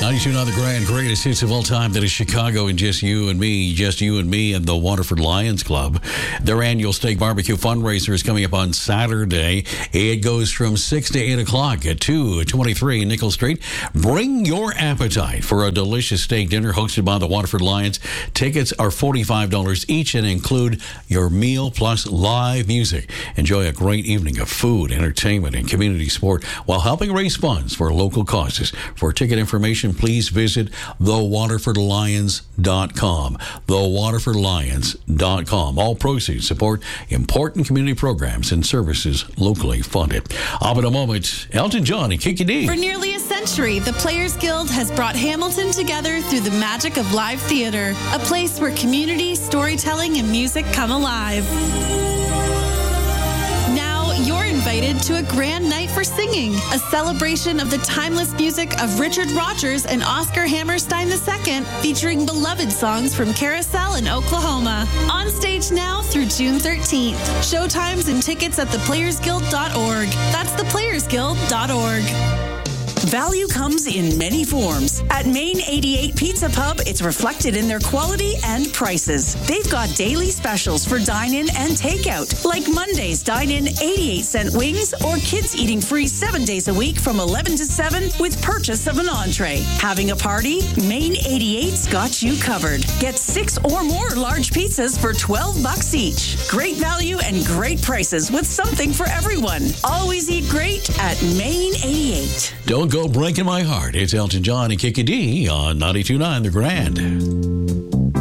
92.9 The Grand, greatest hits of all time. That is Chicago and just you and me and the Waterford Lions Club. Their annual steak barbecue fundraiser is coming up on Saturday. It goes from 6 to 8 o'clock at 223 Nickel Street. Bring your appetite for a delicious steak dinner hosted by the Waterford Lions. Tickets are $45 each and include your meal plus live music. Enjoy a great evening of food, entertainment, and community support while helping raise funds for local causes. For ticket information, please visit thewaterfordlions.com. Thewaterfordlions.com. All proceeds support important community programs and services locally funded. Up in a moment, Elton John and Kiki D. For nearly a century, the Players Guild has brought Hamilton together through the magic of live theater, a place where community, storytelling, and music come alive. You're invited to a grand night for singing, a celebration of the timeless music of Richard Rodgers and Oscar Hammerstein II, featuring beloved songs from Carousel in Oklahoma. On stage now through June 13th. Showtimes and tickets at theplayersguild.org. That's theplayersguild.org. Value comes in many forms. At Main 88 Pizza Pub, it's reflected in their quality and prices. They've got daily specials for dine-in and takeout, like Monday's dine-in 88-cent wings or kids eating free 7 days a week from 11 to 7 with purchase of an entree. Having a party? Main 88's got you covered. Get 6 or more large pizzas for $12 each. Great value and great prices with something for everyone. Always eat great at Main 88. Don't go breaking my heart. It's Elton John and Kiki D on 92.9 The Grand.